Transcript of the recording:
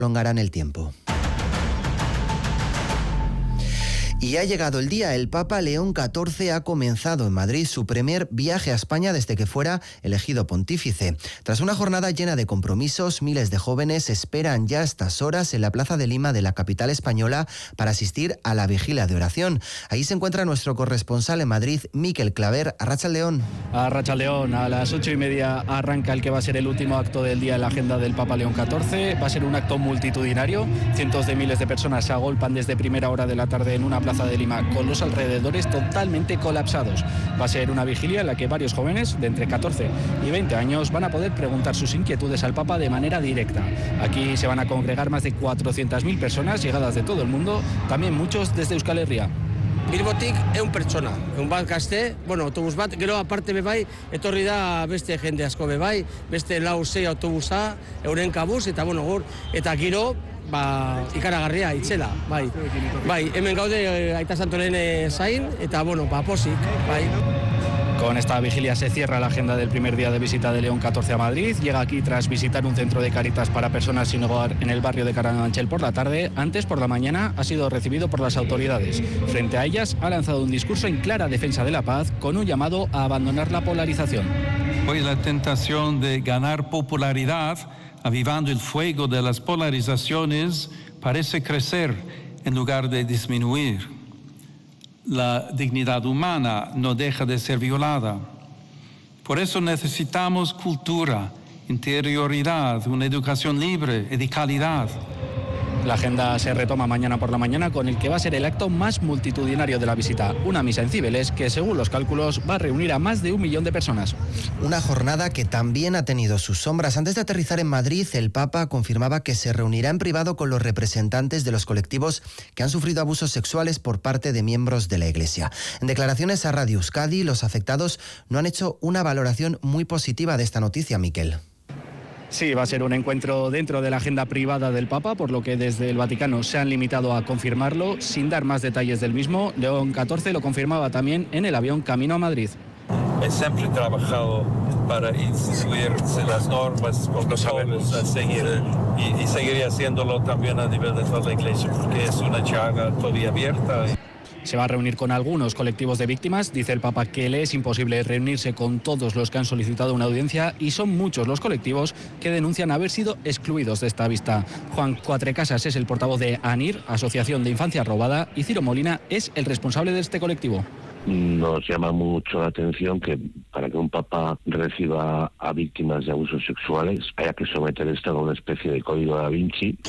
prolongarán el tiempo. Y ha llegado el día. El Papa León XIV ha comenzado en Madrid su primer viaje a España desde que fuera elegido pontífice. Tras una jornada llena de compromisos, miles de jóvenes esperan ya a estas horas en la Plaza de Lima de la capital española para asistir a la vigilia de oración. Ahí se encuentra nuestro corresponsal en Madrid, Miquel Claver. Arratsaldeón. Arratsaldeón, a las 8:30 arranca el que va a ser el último acto del día en la agenda del Papa León XIV. Va a ser un acto multitudinario. Cientos de miles de personas se agolpan desde primera hora de la tarde en una plaza de Lima con los alrededores totalmente colapsados. Va a ser una vigilia en la que varios jóvenes de entre 14 y 20 años van a poder preguntar sus inquietudes al Papa de manera directa. Aquí se van a congregar más de 400.000 personas llegadas de todo el mundo, también muchos desde Euskal Herria. Bilbotik 100 pertsona, bat gazte, autobus bat, gero aparte bebai, etorri da beste jende asko bebai, beste 4-6 autobusa, euren kabuz, eta gur, eta giro, ikaragarria, itzela, bai, hemen gaude Aita Santoren zain, eta posik, bai. Con esta vigilia se cierra la agenda del primer día de visita de León XIV a Madrid. Llega aquí tras visitar un centro de Cáritas para personas sin hogar en el barrio de Carabanchel por la tarde. Antes, por la mañana, ha sido recibido por las autoridades. Frente a ellas, ha lanzado un discurso en clara defensa de la paz, con un llamado a abandonar la polarización. Hoy la tentación de ganar popularidad, avivando el fuego de las polarizaciones, parece crecer en lugar de disminuir. La dignidad humana no deja de ser violada. Por eso necesitamos cultura, interioridad, una educación libre y de calidad. La agenda se retoma mañana por la mañana con el que va a ser el acto más multitudinario de la visita, una misa en Cibeles que, según los cálculos, va a reunir a más de 1 millón de personas. Una jornada que también ha tenido sus sombras. Antes de aterrizar en Madrid, el Papa confirmaba que se reunirá en privado con los representantes de los colectivos que han sufrido abusos sexuales por parte de miembros de la Iglesia. En declaraciones a Radio Euskadi, los afectados no han hecho una valoración muy positiva de esta noticia, Miquel. Sí, va a ser un encuentro dentro de la agenda privada del Papa, por lo que desde el Vaticano se han limitado a confirmarlo, sin dar más detalles del mismo. León XIV lo confirmaba también en el avión camino a Madrid. He siempre trabajado para instituir las normas, como sabemos, a seguir, y seguiré haciéndolo también a nivel de toda la Iglesia, porque es una llaga todavía abierta. Se va a reunir con algunos colectivos de víctimas. Dice el Papa que le es imposible reunirse con todos los que han solicitado una audiencia y son muchos los colectivos que denuncian haber sido excluidos de esta vista. Juan Cuatrecasas es el portavoz de ANIR, Asociación de Infancia Robada, y Ciro Molina es el responsable de este colectivo. Nos llama mucho la atención que para que un papa reciba a víctimas de abusos sexuales haya que someter esto a una especie de código da Vinci.